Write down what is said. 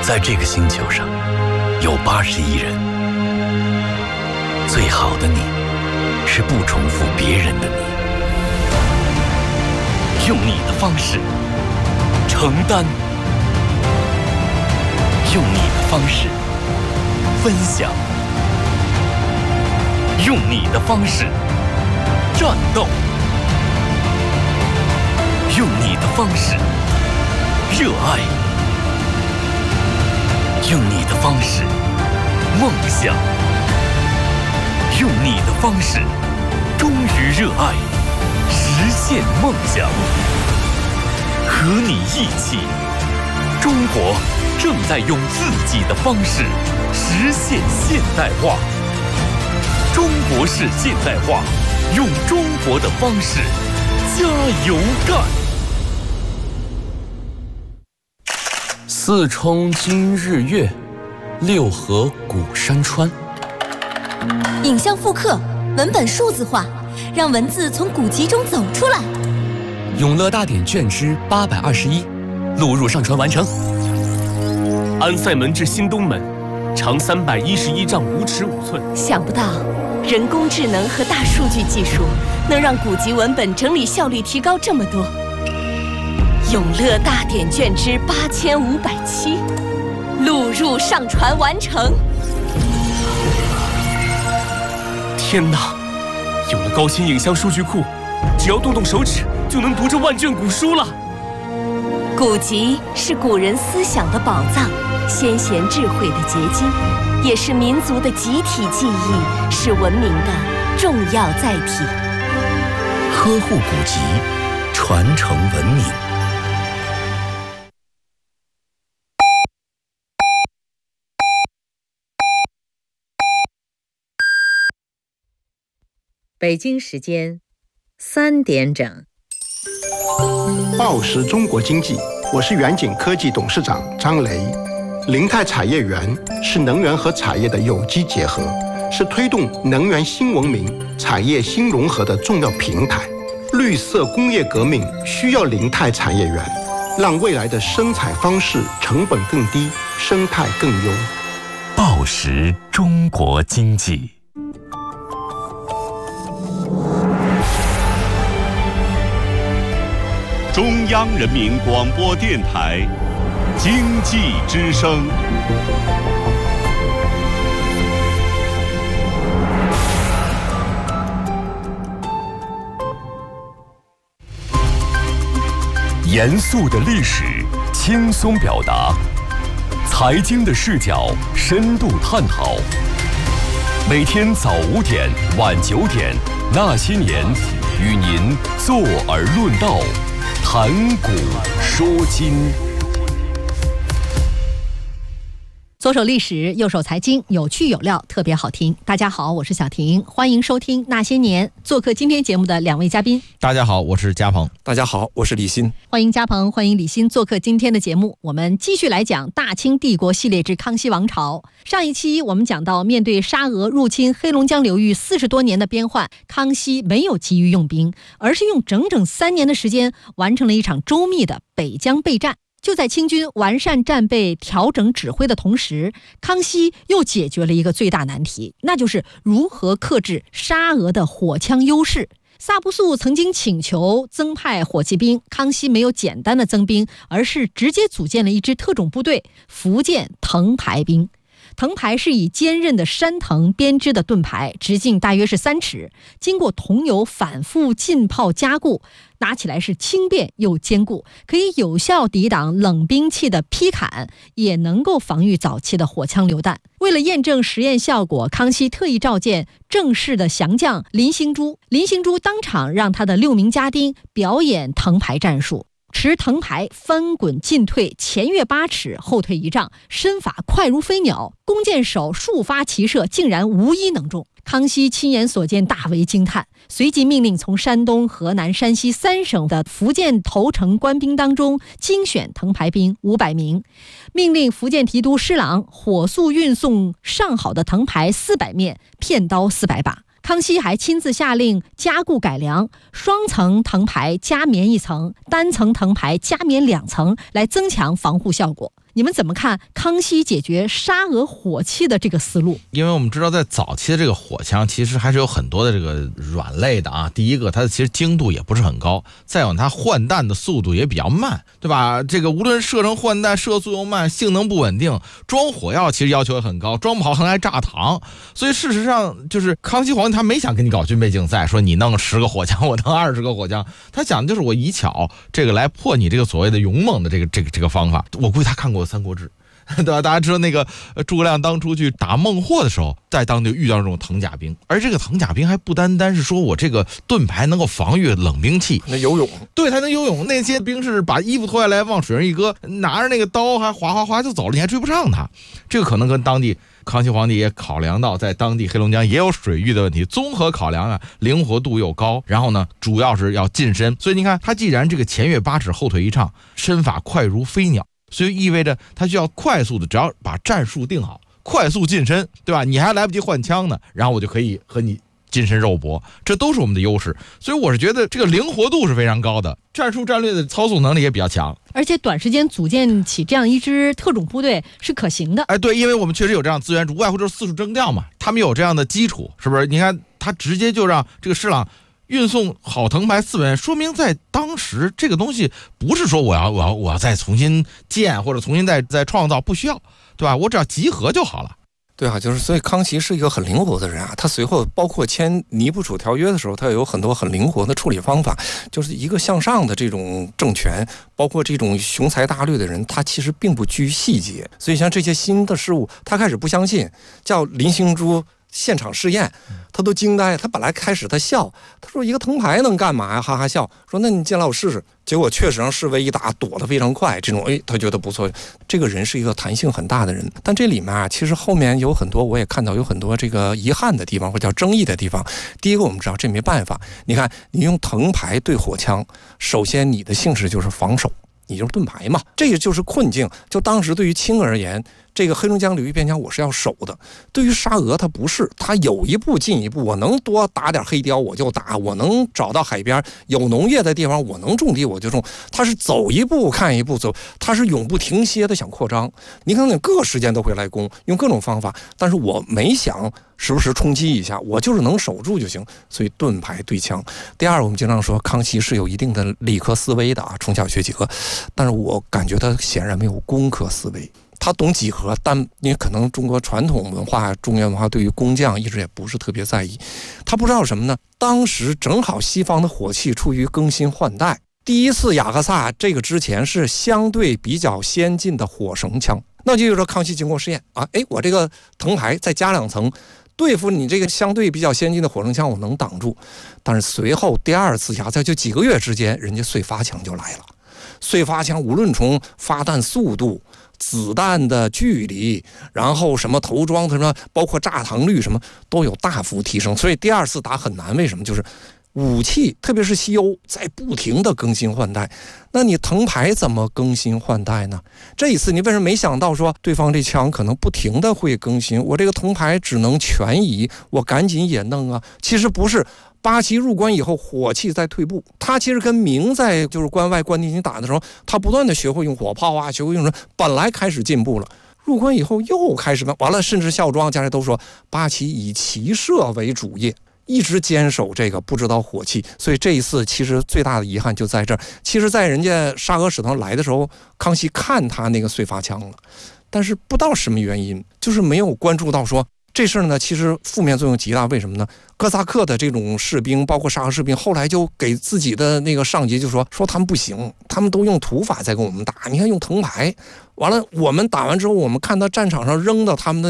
在这个星球上有80亿人，最好的你是不重复别人的你，用你的方式承担，用你的方式分享，用你的方式战斗，用你的方式热爱，用你的方式梦想，用你的方式忠于热爱，实现梦想。和你一起，中国正在用自己的方式实现现代化。中国式现代化，用中国的方式加油干。四冲今日月，六合古山川。 影像复刻，文本数字化，让文字从古籍中走出来。 永乐大典卷之821，录入上传完成。 安塞门至新东门，长311丈5尺5寸。 想不到，人工智能和大数据技术能让古籍文本整理效率提高这么多。永乐大典卷之8507，录入上传完成。 天哪！有了高清影像数据库，只要动动手指就能读这万卷古书了。 古籍是古人思想的宝藏，先贤智慧的结晶，也是民族的集体记忆，是文明的重要载体。 呵护古籍，传承文明。 北京时间3点整。 报时中国经济，我是远景科技董事长张雷。林泰产业园是能源和产业的有机结合，是推动能源新文明、产业新融合的重要平台。绿色工业革命需要林泰产业园，让未来的生产方式成本更低，生态更优。 报时中国经济。 中央人民广播电台经济之声。 严肃的历史，轻松表达；财经的视角，深度探讨。每天早5点、晚9点，那些年，与您坐而论道。谈古说今， 左手历史，右手财经，有趣有料，特别好听。大家好，我是小婷，欢迎收听那些年。做客今天节目的2位嘉宾。 大家好，我是嘉鹏。 大家好，我是李欣。 欢迎嘉鹏，欢迎李欣做客今天的节目。我们继续来讲大清帝国系列之康熙王朝。上一期我们讲到，面对沙俄入侵黑龙江流域40多年的边患，康熙没有急于用兵，而是用整整3年的时间完成了一场周密的北疆备战。就在清军完善战备、调整指挥的同时，康熙又解决了一个最大难题，那就是如何克制沙俄的火枪优势。萨布素曾经请求增派火骑兵，康熙没有简单的增兵，而是直接组建了一支特种部队——福建藤牌兵。藤牌是以坚韧的山藤编织的盾牌，直径大约是3尺，经过桐油反复浸泡加固，拿起来是轻便又坚固，可以有效抵挡冷兵器的劈砍，也能够防御早期的火枪榴弹。为了验证实验效果，康熙特意召见正式的降将林兴珠。林兴珠当场让他的6名家丁表演藤牌战术，持藤牌翻滚进退，前跃8尺，后退1丈，身法快如飞鸟，弓箭手数发齐射，竟然无一能中。康熙亲眼所见，大为惊叹，随即命令从山东、河南、山西3省的福建投诚官兵当中精选藤牌兵500名，命令福建提督施琅火速运送上好的藤牌400面，片刀400把。康熙还亲自下令加固改良，双层藤牌加棉1层，单层藤牌加棉2层，来增强防护效果。 你们怎么看康熙解决沙俄火器的这个思路？ 因为我们知道在早期的这个火枪其实还是有很多的这个软肋的啊。第一个，它其实精度也不是很高，再有它换弹的速度也比较慢，对吧？这个无论射程换弹，射速又慢，性能不稳定，装火药其实要求也很高，装不好还爱炸膛。所以事实上就是康熙皇帝他没想跟你搞军备竞赛，说你弄10个火枪，我弄20个火枪，他想的就是我以巧这个来破你这个所谓的勇猛的这个方法。我估计他看过《三国志》，对吧？大家知道那个诸葛亮当初去打孟获的时候，在当地遇到这种藤甲兵，而这个藤甲兵还不单单是说我这个盾牌能够防御冷兵器， 那游泳， 对，他能游泳。那些兵士把衣服脱下来往水上一搁，拿着那个刀还哗就走了，你还追不上他。这个可能跟当地康熙皇帝也考量到，在当地黑龙江也有水域的问题，综合考量啊，灵活度又高，然后呢，主要是要近身。所以你看，他既然这个前跃8尺后退1丈，身法快如飞鸟。所以意味着他需要快速的，只要把战术定好，快速近身，对吧？你还来不及换枪呢，然后我就可以和你近身肉搏，这都是我们的优势。所以我是觉得这个灵活度是非常高的，战术战略的操作能力也比较强， 而且短时间组建起这样一支特种部队是可行的。 哎，对，因为我们确实有这样资源，无外乎就是四处征调嘛，他们有这样的基础，是不是？你看他直接就让这个施琅运送好藤牌4万，说明在当时这个东西不是说我要再重新建或者重新再创造，不需要，对吧？我只要集合就好了。 对啊，就是所以康熙是一个很灵活的人啊。他随后包括签尼布楚条约的时候，他有很多很灵活的处理方法，就是一个向上的这种政权，包括这种雄才大略的人，他其实并不拘细节。所以像这些新的事物，他开始不相信，叫林兴珠现场试验，他都惊呆。他本来开始他笑，他说一个藤牌能干嘛呀？哈哈笑，说那你进来我试试。结果确实让侍卫一打，躲得非常快。这种他觉得不错，这个人是一个弹性很大的人。但这里面啊，其实后面有很多，我也看到有很多这个遗憾的地方，或者叫争议的地方。第一个，我们知道这没办法，你看你用藤牌对火枪，首先你的性质就是防守，你就是盾牌嘛，这个就是困境。就当时对于清而言，这个黑龙江流域边疆我是要守的，对于沙俄他不是，他有一步进一步，我能多打点黑雕我就打，我能找到海边有农业的地方我能种地我就种，他是走一步看一步走，他是永不停歇的想扩张。你看你各个时间都会来攻，用各种方法，但是我没想时不时冲击一下，我就是能守住就行。所以盾牌对枪。第二，我们经常说康熙是有一定的理科思维的啊，从小学几何，但是我感觉他显然没有工科思维。他懂几何，但因为可能中国传统文化、中原文化对于工匠一直也不是特别在意。他不知道什么呢？当时正好西方的火器处于更新换代，第一次雅克萨这个之前是相对比较先进的火绳枪，那就是说康熙经过试验啊，我这个藤牌再加2层。对付你这个相对比较先进的火绳枪，我能挡住。但是随后第2次雅克萨就几个月之间，人家燧发枪就来了。燧发枪无论从发弹速度、子弹的距离，然后什么头装什么，包括炸膛率什么都有大幅提升，所以第2次打很难。为什么？就是武器，特别是西欧在不停的更新换代，那你藤牌怎么更新换代呢？这一次你为什么没想到说对方这枪可能不停的会更新，我这个藤牌只能全移，我赶紧也弄啊？其实不是。八旗入关以后，火器在退步。他其实跟明在就是关外关进行打的时候，他不断的学会用火炮啊，学会用什么，本来开始进步了。入关以后又开始完了，甚至孝庄家人都说八旗以骑射为主业，一直坚守这个不知道火器。所以这一次其实最大的遗憾就在这儿。其实，在人家沙俄使团来的时候，康熙看他那个燧发枪了，但是不知道什么原因，就是没有关注到说。这事儿呢，其实负面作用极大。为什么呢？哥萨克的这种士兵，包括沙俄士兵，后来就给自己的那个上级就说他们不行，他们都用土法在跟我们打。你看用藤牌，完了我们打完之后，我们看到战场上扔到他们的